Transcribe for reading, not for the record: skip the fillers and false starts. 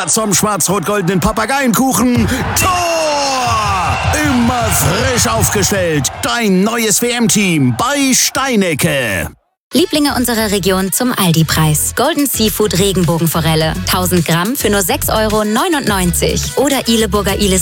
Zum schwarz-rot-goldenen Papageienkuchen. Tor! Immer frisch aufgestellt. Dein neues WM-Team bei Steinecke. Lieblinge unserer Region zum Aldi-Preis. Golden Seafood Regenbogenforelle. 1000 Gramm für nur 6,99 € Oder Ihleburger Iles